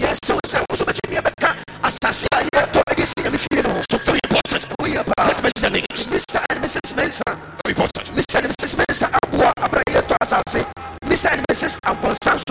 yes, so so much in your assassin. So very important. Let's mention the names. Mr. and Mrs. Mensah. Very important. Mr. and Mrs. Mensah Abua Abrayato Assassin. Mr. and Mrs. Abonsan